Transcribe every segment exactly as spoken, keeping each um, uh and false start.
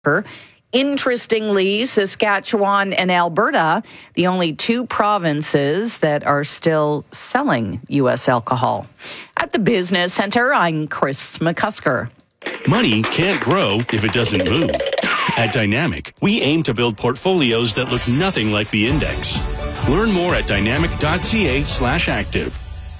Interestingly, Saskatchewan and Alberta, the only two provinces that are still selling U S alcohol. At the Business Center, I'm Chris McCusker. Money can't grow if it doesn't move. At Dynamic, we aim to build portfolios that look nothing like the index. Learn more at dynamic.ca slash active.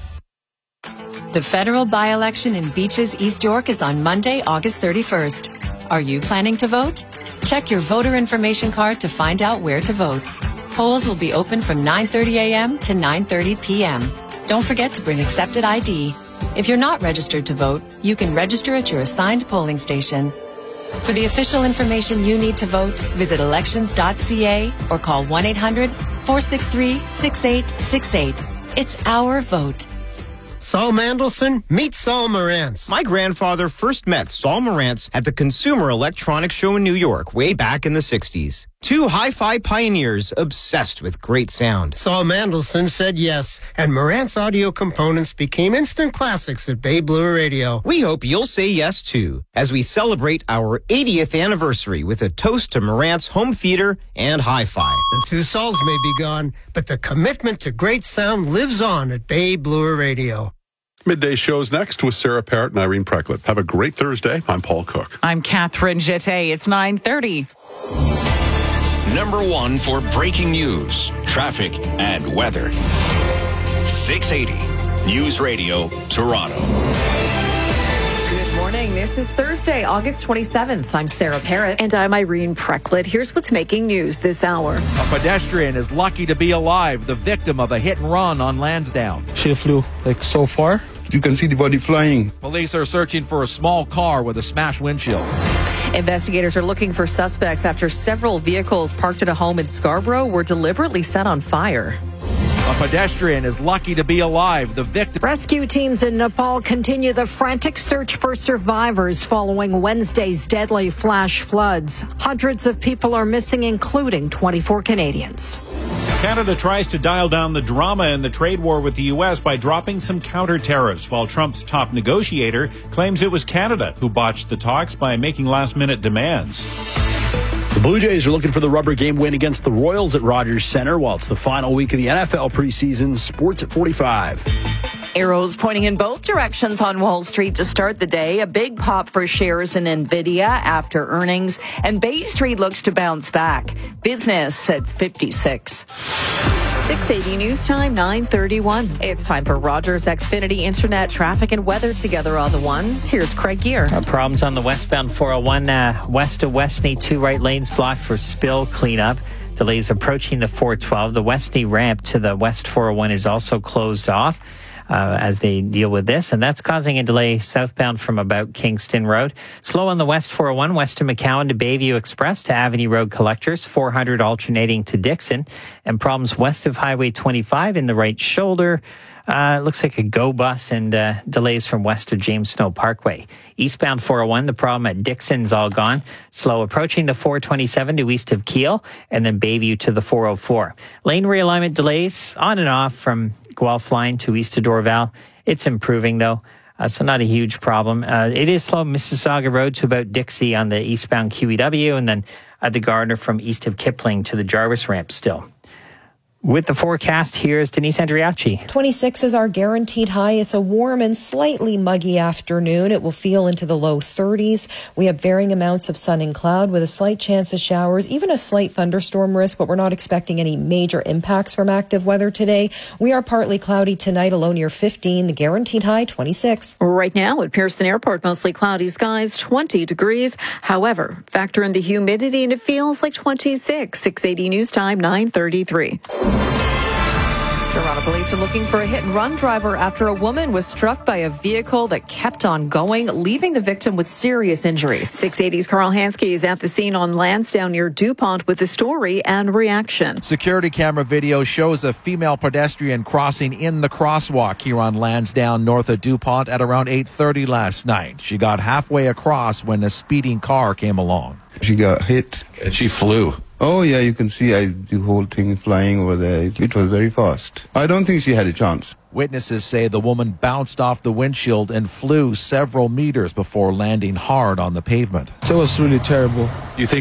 The federal by-election in Beaches, East York is on Monday, August thirty-first. Are you planning to vote? Check your voter information card to find out where to vote. Polls will be open from nine thirty a.m. to nine thirty p.m. Don't forget to bring accepted I D. If you're not registered to vote, you can register at your assigned polling station. For the official information you need to vote, visit elections dot c a or call one eight hundred four six three six eight six eight. It's our vote. Saul Mandelson, meet Saul Marantz. My grandfather first met Saul Marantz at the Consumer Electronics Show in New York way back in the sixties. Two hi-fi pioneers obsessed with great sound. Saul Mandelson said yes, and Marantz audio components became instant classics at Bay Blue Radio. We hope you'll say yes, too, as we celebrate our eightieth anniversary with a toast to Marantz home theater and hi-fi. The two Sauls may be gone, but the commitment to great sound lives on at Bay Blue Radio. Midday show's next with Sarah Parrott and Irene Precklett. Have a great Thursday. I'm Paul Cook. I'm Catherine Jeté. It's nine thirty. Number one for breaking news, traffic, and weather. six eighty News Radio, Toronto. Good morning. This is Thursday, August twenty-seventh. I'm Sarah Parrott. And I'm Irene Precklett. Here's what's making news this hour. A pedestrian is lucky to be alive, the victim of a hit and run on Lansdowne. She flew like so far. You can see the body flying. Police are searching for a small car with a smashed windshield. Investigators are looking for suspects after several vehicles parked at a home in Scarborough were deliberately set on fire. A pedestrian is lucky to be alive. The victim. Rescue teams in Nepal continue the frantic search for survivors following Wednesday's deadly flash floods. Hundreds of people are missing, including twenty-four Canadians. Canada tries to dial down the drama in the trade war with the U S by dropping some counter tariffs, while Trump's top negotiator claims it was Canada who botched the talks by making last-minute demands. The Blue Jays are looking for the rubber game win against the Royals at Rogers Center, while it's the final week of the N F L preseason. Sports at forty-five. Arrows pointing in both directions on Wall Street to start the day. A big pop for shares in NVIDIA after earnings, and Bay Street looks to bounce back. Business at fifty-six. six eighty News Time, nine thirty-one. It's time for Rogers Xfinity Internet traffic and weather together on the ones. Here's Craig Gear. Uh, problems on the westbound four oh one uh, west of Westney. Two right lanes blocked for spill cleanup. Delays approaching the four twelve. The Westney ramp to the west four oh one is also closed off Uh, as they deal with this, and that's causing a delay southbound from about Kingston Road. Slow on the west four oh one, west of McCowan to Bayview Express to Avenue Road Collectors, four hundred alternating to Dixon, and problems west of Highway twenty-five in the right shoulder. Uh, looks like a GO bus and uh, delays from west of James Snow Parkway. Eastbound four oh one, the problem at Dixon's all gone. Slow approaching the four twenty-seven to east of Kiel, and then Bayview to the four oh four. Lane realignment delays on and off from Guelph line to east of Dorval. It's improving though, uh, so not a huge problem. Uh, it is slow Mississauga Road to about Dixie on the eastbound Q E W, and then at the Gardner from east of Kipling to the Jarvis ramp still. With the forecast, here's Denise Andriachi. twenty-six is our guaranteed high. It's a warm and slightly muggy afternoon. It will feel into the low thirties. We have varying amounts of sun and cloud with a slight chance of showers, even a slight thunderstorm risk, but we're not expecting any major impacts from active weather today. We are partly cloudy tonight, a low near fifteen. The guaranteed high, twenty-six. Right now at Pearson Airport, mostly cloudy skies, twenty degrees. However, factor in the humidity and it feels like twenty-six. six eighty News Time, nine thirty-three. Toronto police are looking for a hit-and-run driver after a woman was struck by a vehicle that kept on going, leaving the victim with serious injuries. six eighty's Carl Hansky is at the scene on Lansdowne near DuPont with the story and reaction. Security camera video shows a female pedestrian crossing in the crosswalk here on Lansdowne north of DuPont at around eight thirty last night. She got halfway across when a speeding car came along. She got hit. And she flew. Oh, yeah, you can see I, the whole thing flying over there. It, it was very fast. I don't think she had a chance. Witnesses say the woman bounced off the windshield and flew several meters before landing hard on the pavement. So it was really terrible. Do you think